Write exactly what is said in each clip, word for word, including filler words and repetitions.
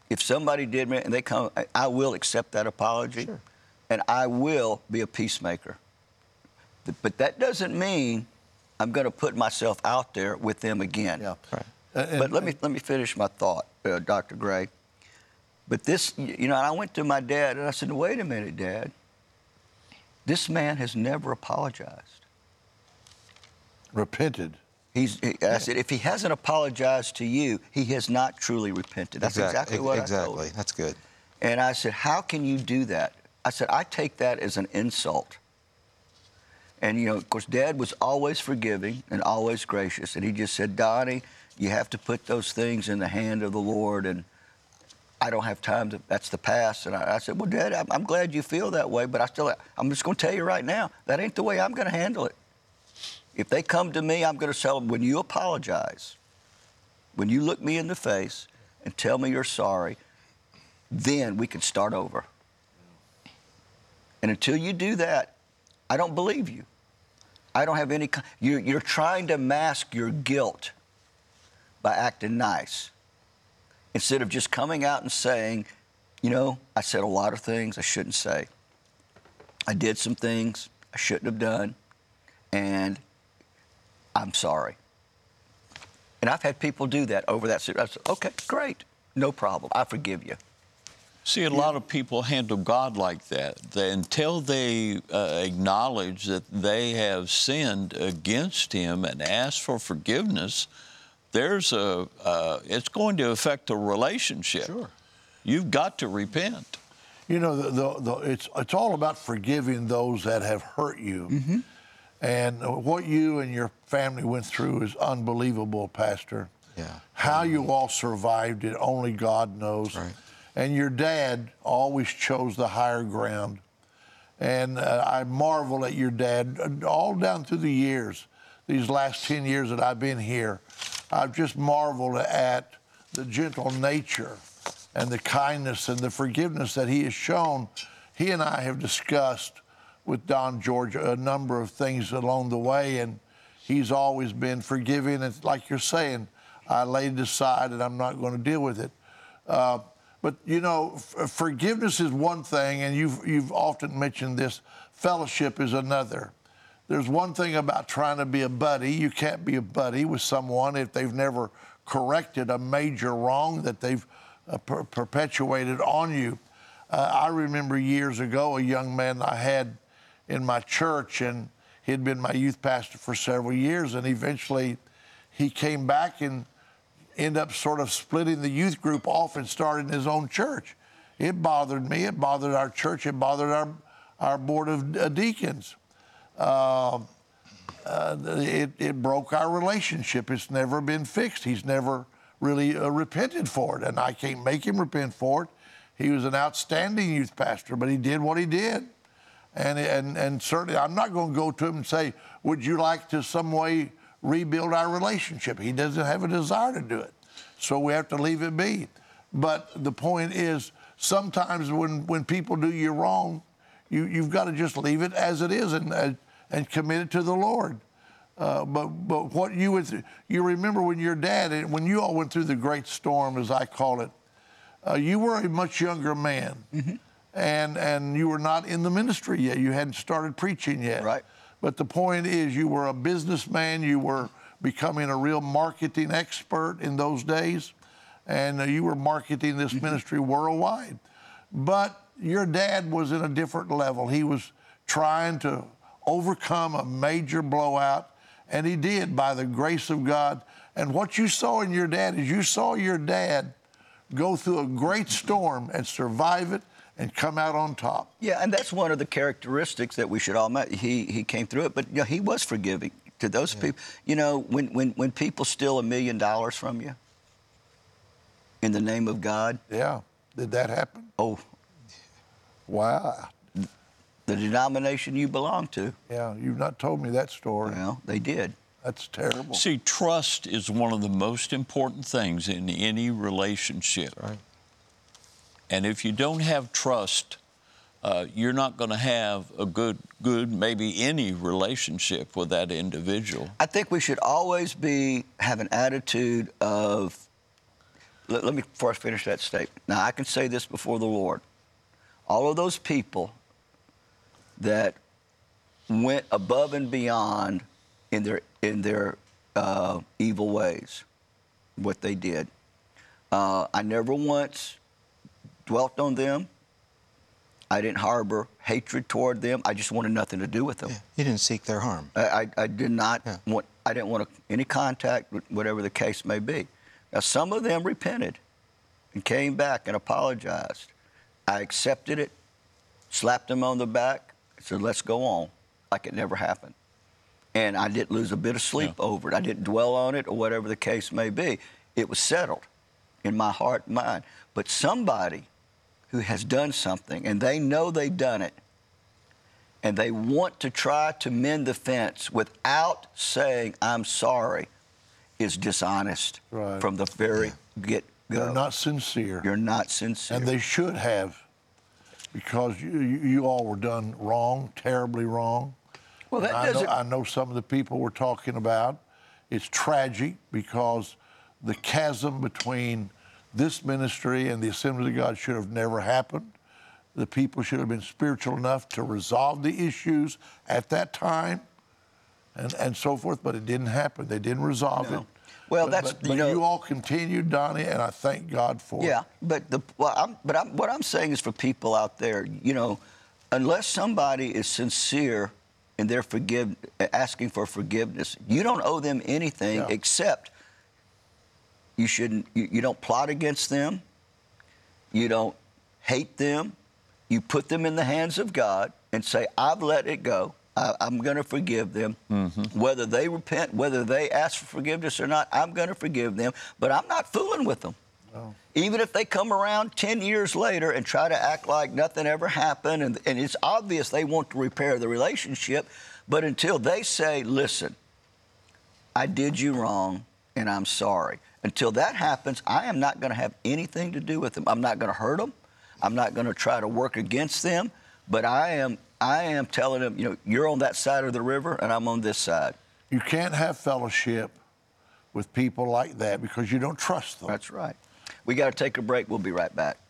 If somebody did me and they come, I, I will accept that apology, Sure. and I will be a peacemaker. But that doesn't mean I'm going to put myself out there with them again. Yeah. Right. And, But let me let me finish my thought, uh, Doctor Gray. But this, you know, I went to my dad and I said, "Wait a minute, Dad. This man has never apologized. repented. He's." He, I said, "If he hasn't apologized to you, he has not truly repented." That's exactly, exactly what exactly. I told him. That's good. And I said, "How can you do that?" I said, "I take that as an insult." And, you know, of course, Dad was always forgiving and always gracious. And he just said, "Donnie, you have to put those things in the hand of the Lord. And I don't have time to, that's the past." And I, I said, "Well, Dad, I'm, I'm glad you feel that way. But I still, I'm just going to tell you right now, that ain't the way I'm going to handle it. If they come to me, I'm going to tell them, when you apologize, when you look me in the face and tell me you're sorry, then we can start over. And until you do that, I don't believe you. I don't have any, you're, you're trying to mask your guilt by acting nice. Instead of just coming out and saying, you know, I said a lot of things I shouldn't say. I did some things I shouldn't have done, and I'm sorry." And I've had people do that over that. I said, "Okay, great, no problem. I forgive you." See, a lot of people handle God like that. They, until they uh, acknowledge that they have sinned against Him and ask for forgiveness, there's a, uh, it's going to affect the relationship. Sure. You've got to repent. You know, the, the, the, it's it's all about forgiving those that have hurt you. Mm-hmm. And what you and your family went through is unbelievable, Pastor. Yeah. How you all survived it, only God knows. Right. And your dad always chose the higher ground. And uh, I marvel at your dad uh, all down through the years, these last ten years that I've been here. I've just marveled at the gentle nature and the kindness and the forgiveness that he has shown. He and I have discussed with Don George a number of things along the way, and he's always been forgiving. And like you're saying, I laid it aside and I'm not going to deal with it. Uh, but, you know, f- forgiveness is one thing, and you've, you've often mentioned this. Fellowship is another. There's one thing about trying to be a buddy. You can't be a buddy with someone if they've never corrected a major wrong that they've uh, per- perpetuated on you. Uh, I remember years ago a young man I had in my church, and he'd been my youth pastor for several years, and eventually he came back and ended up sort of splitting the youth group off and starting his own church. It bothered me. It bothered our church. It bothered our, our board of uh, deacons. Uh, uh, it, it broke our relationship. It's never been fixed. He's never really uh, repented for it, and I can't make him repent for it. He was an outstanding youth pastor, but he did what he did. And, and, and certainly, I'm not going to go to him and say, "Would you like to some way rebuild our relationship?" He doesn't have a desire to do it. So we have to leave it be. But the point is, sometimes when, when people do you wrong, you, you've got to just leave it as it is and, uh, and commit it to the Lord. Uh, but but what you would, you remember when your dad, and when you all went through the great storm, as I call it, uh, you were a much younger man. Mm-hmm. And, and you were not in the ministry yet. You hadn't started preaching yet. Right. But the point is, you were a businessman. You were becoming a real marketing expert in those days. And uh, you were marketing this mm-hmm. ministry worldwide. But your dad was in a different level. He was trying to overcome a major blowout, and he did by the grace of God. And what you saw in your dad is you saw your dad go through a great storm and survive it and come out on top. Yeah, and that's one of the characteristics that we should all met. He he came through it, but you know, he was forgiving to those yeah. people. You know, when, when, when people steal a million dollars from you in the name of God. Yeah. Did that happen? Oh. Wow. The denomination you belong to. Yeah, you've not told me that story. Well, they did. That's terrible. See, trust is one of the most important things in any relationship. Right. And if you don't have trust, uh, you're not going to have a good, good, maybe any relationship with that individual. I think we should always be have an attitude of let, let me first finish that statement. Now, I can say this before the Lord. All of those people that went above and beyond in their in their uh, evil ways, what they did, uh, I never once dwelt on them. I didn't harbor hatred toward them. I just wanted nothing to do with them. Yeah, you didn't seek their harm. I, I, I did not Yeah. want. I didn't want any contact, with whatever the case may be. Now, some of them repented and came back and apologized. I accepted it, slapped them on the back, said, "Let's go on," like it never happened. And I didn't lose a bit of sleep Yeah. over it. I didn't dwell on it or whatever the case may be. It was settled in my heart and mind. But somebody who has done something and they know they've done it and they want to try to mend the fence without saying, "I'm sorry," is dishonest Right. from the very get-go. They're not sincere. You're not sincere. And they should have, because you, you, you all were done wrong, terribly wrong. Well, that And I know, doesn't- I know some of the people we're talking about. It's tragic because the chasm between this ministry and the Assembly of God should have never happened. The people should have been spiritual enough to resolve the issues at that time and, and so forth, but it didn't happen. They didn't resolve No. it. Well, But- that's, but, you but know- you all continued, Donnie, and I thank God for Yeah, it. but the well, I'm, but I'm, what I'm saying is for people out there, you know, unless somebody is sincere in their forgive, asking for forgiveness, you don't owe them anything Yeah. except you shouldn't. You, you don't plot against them. You don't hate them. You put them in the hands of God and say, "I've let it go. I, I'm going to forgive them. Whether they repent, whether they ask for forgiveness or not, I'm going to forgive them. But I'm not fooling with them." Even if they come around ten years later and try to act like nothing ever happened, and, and it's obvious they want to repair the relationship, but until they say, "Listen, I did you wrong and I'm sorry," until that happens, I am not going to have anything to do with them. I'm not going to hurt them. I'm not going to try to work against them, but I am, I am telling them, you know, you're on that side of the river and I'm on this side. You can't have fellowship with people like that because you don't trust them. That's right. We got to take a break. We'll be right back.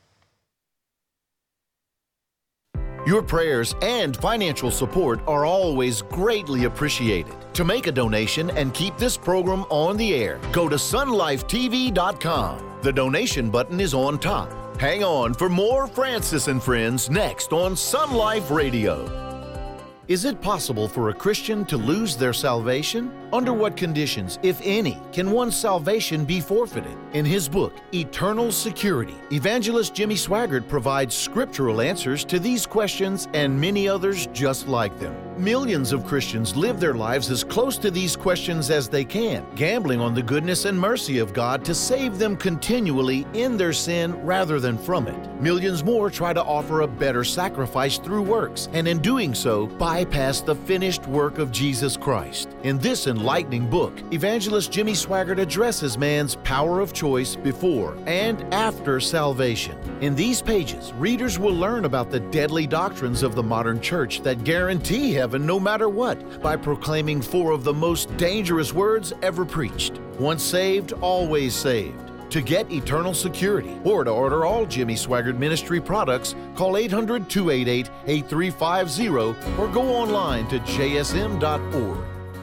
Your prayers and financial support are always greatly appreciated. To make a donation and keep this program on the air, go to sun life T V dot com. The donation button is on top. Hang on for more Francis and Friends next on Sun Life Radio. Is it possible for a Christian to lose their salvation? Under what conditions, if any, can one's salvation be forfeited? In his book, Eternal Security, Evangelist Jimmy Swaggart provides scriptural answers to these questions and many others just like them. Millions of Christians live their lives as close to these questions as they can, gambling on the goodness and mercy of God to save them continually in their sin rather than from it. Millions more try to offer a better sacrifice through works, and in doing so, bypass the finished work of Jesus Christ. In this enlightening book, Evangelist Jimmy Swaggart addresses man's power of choice before and after salvation. In these pages, readers will learn about the deadly doctrines of the modern church that guarantee heaven no matter what by proclaiming four of the most dangerous words ever preached. Once saved, always saved. To get eternal security or to order all Jimmy Swaggart Ministry products, call eight hundred, two eight eight, eight three five zero or go online to J S M dot org.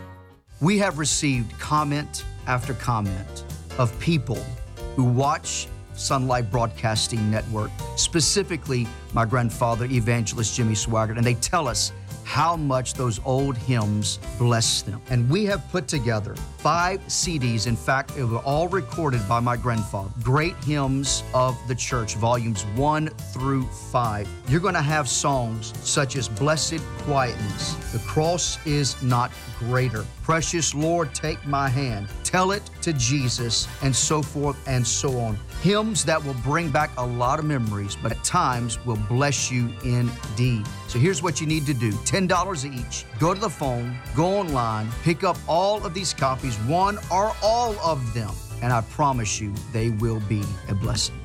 We have received comment after comment of people who watch Sun Life Broadcasting Network, specifically my grandfather, Evangelist Jimmy Swaggart, and they tell us how much those old hymns bless them. And we have put together five C Ds. In fact, it were all recorded by my grandfather. Great Hymns of the Church, volumes one through five. You're going to have songs such as Blessed Quietness, The Cross is Not Greater, Precious Lord, Take My Hand, Tell It to Jesus, and so forth and so on. Hymns that will bring back a lot of memories, but at times will bless you indeed. So here's what you need to do. ten dollars each. Go to the phone, go online, pick up all of these copies, one or all of them, and I promise you they will be a blessing.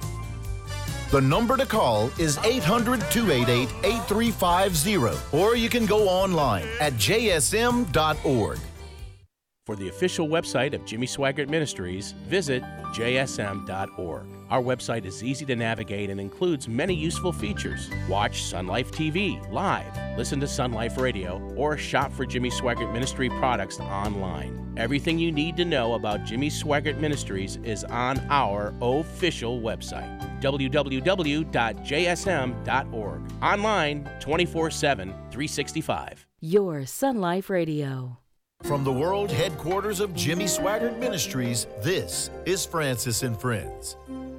The number to call is eight hundred, two eight eight, eight three five zero, or you can go online at J S M dot org. For the official website of Jimmy Swaggart Ministries, visit J S M dot org. Our website is easy to navigate and includes many useful features. Watch Sun Life T V live, listen to Sun Life Radio, or shop for Jimmy Swaggart Ministry products online. Everything you need to know about Jimmy Swaggart Ministries is on our official website, w w w dot j s m dot org. Online, twenty-four seven, three sixty-five. Your Sun Life Radio. From the world headquarters of Jimmy Swaggart Ministries, this is Francis and Friends.